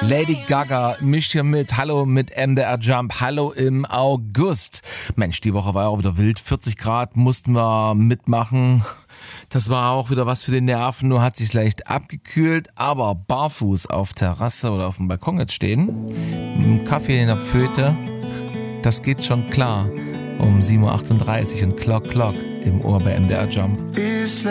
Lady Gaga mischt hier mit. Hallo mit MDR Jump. Hallo im August. Mensch, die Woche war ja auch wieder wild. 40 Grad mussten wir mitmachen. Das war auch wieder was für die Nerven. Nur hat sich's leicht abgekühlt. Aber barfuß auf Terrasse oder auf dem Balkon jetzt stehen, mit einem Kaffee in der Pföte, das geht schon klar. Um 7.38 Uhr und Clock im Ohr bei MDR Jump.